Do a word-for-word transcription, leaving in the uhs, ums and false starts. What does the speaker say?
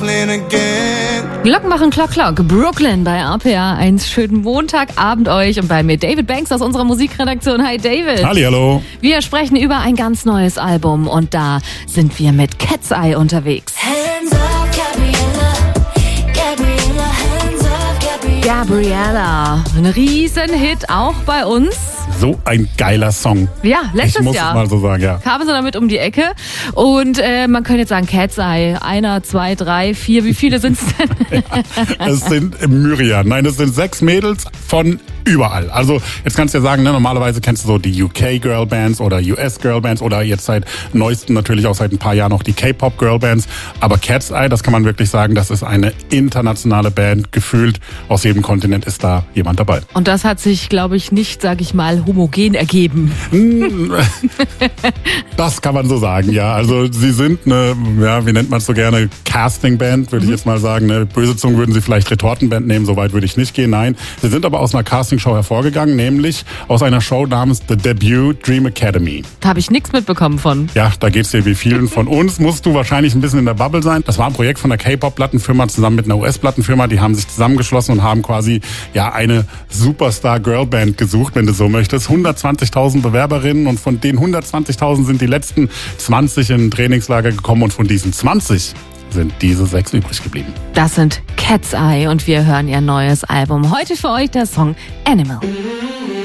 Brooklyn again. Glocken machen Klock Klock. Brooklyn bei R P R. Einen schönen Montagabend euch und bei mir David Banks aus unserer Musikredaktion. Hi David. Hallihallo. Wir sprechen über ein ganz neues Album und da sind wir mit Cat's Eye unterwegs. Hands up, Gabriella, Gabriella, hands up, Gabriella. Gabriella, ein Riesenhit auch bei uns. So ein geiler Song. Ja, letztes ich muss Jahr es mal so sagen, ja. kamen sie damit um die Ecke und äh, man könnte jetzt sagen, Cat's Eye, einer, zwei, drei, vier, wie viele sind es denn? Ja, es sind Myriaden. Nein, es sind sechs Mädels von überall. Also jetzt kannst du ja sagen, ne, normalerweise kennst du so die U K-Girl-Bands oder U S-Girl-Bands oder jetzt seit neuestem natürlich auch seit ein paar Jahren auch die K-Pop-Girl-Bands. Aber Cat's Eye, das kann man wirklich sagen, das ist eine internationale Band. Gefühlt aus jedem Kontinent ist da jemand dabei. Und das hat sich, glaube ich, nicht, sag ich mal, homogen ergeben. Das kann man so sagen, ja. Also sie sind eine, ja, wie nennt man es so gerne, Casting-Band, würde ich jetzt mal sagen. Ne? Böse Zungen würden sie vielleicht Retortenband nehmen, so weit würde ich nicht gehen. Nein, sie sind aber aus einer Castingshow hervorgegangen, nämlich aus einer Show namens The Debut Dream Academy. Da habe ich nichts mitbekommen von. Ja, da geht's dir wie vielen von uns. Musst du wahrscheinlich ein bisschen in der Bubble sein. Das war ein Projekt von der K-Pop-Plattenfirma zusammen mit einer U S-Plattenfirma. Die haben sich zusammengeschlossen und haben quasi ja eine Superstar-Girl-Band gesucht, wenn du so möchtest. hundertzwanzigtausend Bewerberinnen und von den hundertzwanzigtausend sind die letzten zwanzig in ein Trainingslager gekommen und von diesen zwanzig sind diese sechs übrig geblieben. Das sind Cat's Eye und wir hören ihr neues Album. Heute für euch der Song Animal.